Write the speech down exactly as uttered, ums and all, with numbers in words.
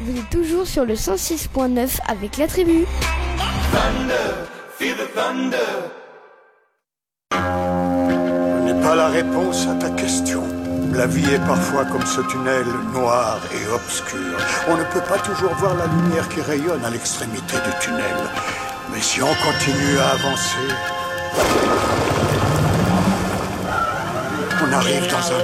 Vous êtes toujours sur le cent six point neuf avec la tribu. Thunder, feel the thunder. Ce n'est pas la réponse à ta question. La vie est parfois comme ce tunnel noir et obscur. On ne peut pas toujours voir la lumière qui rayonne à l'extrémité du tunnel. Mais si on continue à avancer, on arrive dans un